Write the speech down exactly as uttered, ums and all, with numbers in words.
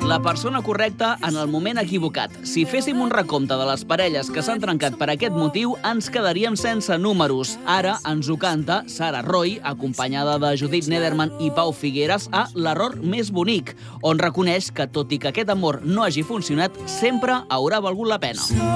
La persona correcta en el moment equivocat. Si féssim un recompte de les parelles que s'han trencat per aquest motiu, ens quedaríem sense números. Ara ens ho canta Sara Roy, acompanyada de Judit Nederman i Pau Figueres, a L'error més bonic, on reconeix que, tot i que aquest amor no hagi funcionat, sempre haurà valgut la pena.